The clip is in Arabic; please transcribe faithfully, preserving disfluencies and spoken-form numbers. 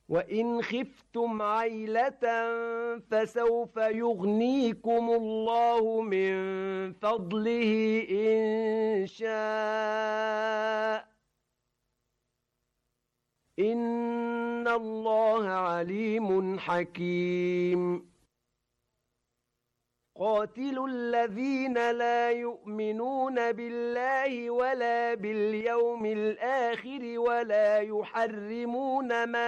وَإِنْ خِفْتُمْ عَيْلَةً فَسَوْفَ يُغْنِيكُمُ اللَّهُ مِنْ فَضْلِهِ إِنْ شَاءَ إِنَّ اللَّهَ عَلِيمٌ حَكِيمٌ قاتلوا الذين لا يؤمنون بالله ولا باليوم الآخر ولا يحرمون ما